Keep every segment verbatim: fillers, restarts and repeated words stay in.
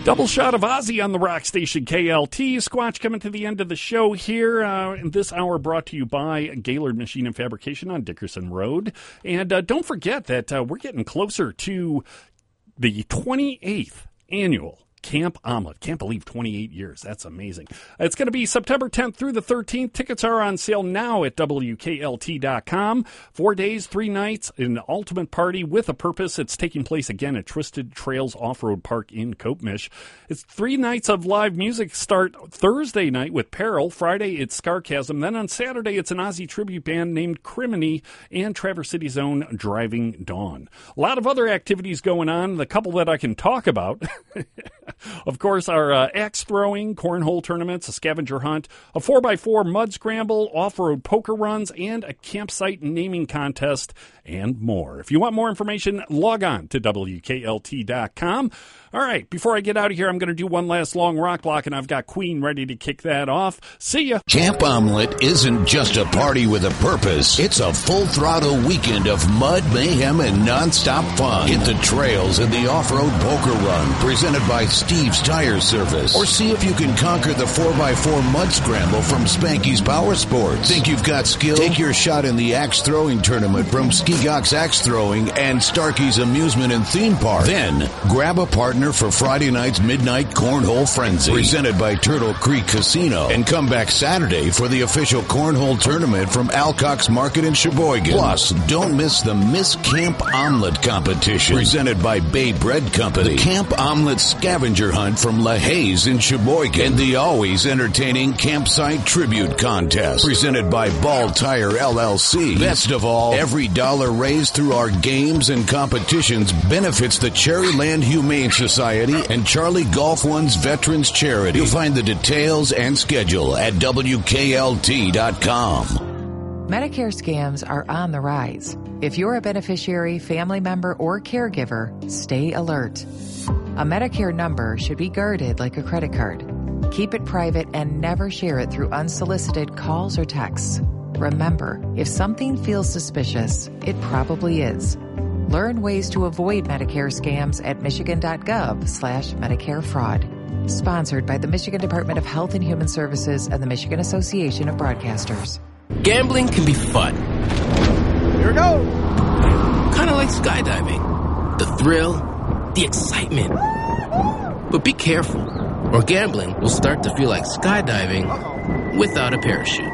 Double shot of Ozzy on the rock station K L T. Squatch coming to the end of the show here. Uh, this hour brought to you by Gaylord Machine and Fabrication on Dickerson Road. And uh, don't forget that uh, we're getting closer to the twenty-eighth annual Camp Omelet. Can't believe twenty-eight years. That's amazing. It's going to be September tenth through the thirteenth. Tickets are on sale now at W K L T dot com. Four days, three nights, an ultimate party with a purpose. It's taking place again at Twisted Trails Off-Road Park in Copemish. It's three nights of live music. Start Thursday night with Peril. Friday, it's Scarchasm. Then on Saturday, it's an Ozzy tribute band named Criminy and Traverse City's own Driving Dawn. A lot of other activities going on. The couple that I can talk about of course, our uh, axe throwing, cornhole tournaments, a scavenger hunt, a four by four mud scramble, off-road poker runs, and a campsite naming contest, and more. If you want more information, log on to W K L T dot com. All right, before I get out of here, I'm going to do one last long rock block, and I've got Queen ready to kick that off. See ya. Camp Omelet isn't just a party with a purpose. It's a full-throttle weekend of mud, mayhem, and nonstop fun. Hit the trails in the off-road poker run, presented by Steve's Tire Service. Or see if you can conquer the four by four mud scramble from Spanky's Power Sports. Think you've got skill? Take your shot in the axe throwing tournament from Skigok's Axe Throwing and Starkey's Amusement and Theme Park. Then, grab a partner for Friday night's Midnight Cornhole Frenzy, presented by Turtle Creek Casino. And come back Saturday for the official cornhole tournament from Alcock's Market in Sheboygan. Plus, don't miss the Miss Camp Omelet competition, presented by Bay Bread Company. The Camp Omelet Scavenger Hunt from La Haze in Sheboygan. And the always entertaining Campsite Tribute Contest, presented by Ball Tire L L C. Best of all, every dollar raised through our games and competitions benefits the Cherryland Humane Society and Charlie Golf One's Veterans Charity. You'll find the details and schedule at W K L T dot com. Medicare scams are on the rise. If you're a beneficiary, family member, or caregiver, stay alert. A Medicare number should be guarded like a credit card. Keep it private and never share it through unsolicited calls or texts. Remember, if something feels suspicious, it probably is. Learn ways to avoid Medicare scams at michigan.gov slash Medicare fraud. Sponsored by the Michigan Department of Health and Human Services and the Michigan Association of Broadcasters. Gambling can be fun. Here we go. Kind of like skydiving. The thrill, the excitement. But be careful, or gambling will start to feel like skydiving without a parachute.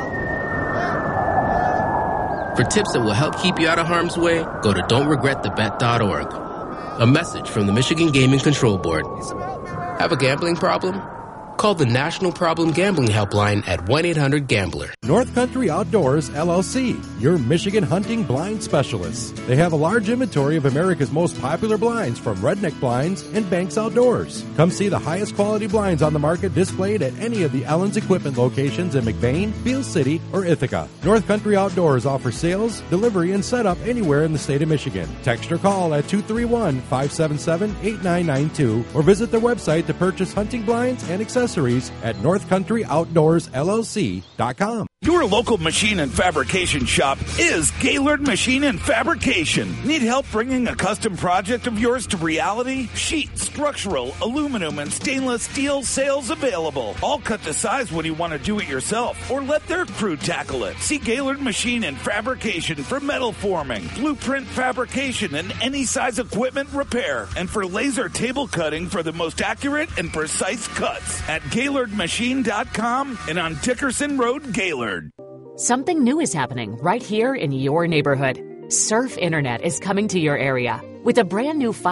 For tips that will help keep you out of harm's way, go to don't regret the bet dot org. A message from the Michigan Gaming Control Board. Have a gambling problem? Call the National Problem Gambling Helpline at one eight hundred gambler. North Country Outdoors, L L C, your Michigan hunting blind specialists. They have a large inventory of America's most popular blinds, from Redneck Blinds and Banks Outdoors. Come see the highest quality blinds on the market displayed at any of the Ellens Equipment locations in McBain, Beale City, or Ithaca. North Country Outdoors offers sales, delivery, and setup anywhere in the state of Michigan. Text or call at two three one, five seven seven, eight nine nine two or visit their website to purchase hunting blinds and accessories at north country outdoors L L C dot com. Your local machine and fabrication shop is Gaylord Machine and Fabrication. Need help bringing a custom project of yours to reality? Sheet, structural, aluminum, and stainless steel sales available. All cut to size when you want to do it yourself, or let their crew tackle it. See Gaylord Machine and Fabrication for metal forming, blueprint fabrication, and any size equipment repair, and for laser table cutting for the most accurate and precise cuts at Gaylord Machine dot com and on Dickerson Road, Gaylord. Something new is happening right here in your neighborhood. Surf Internet is coming to your area with a brand new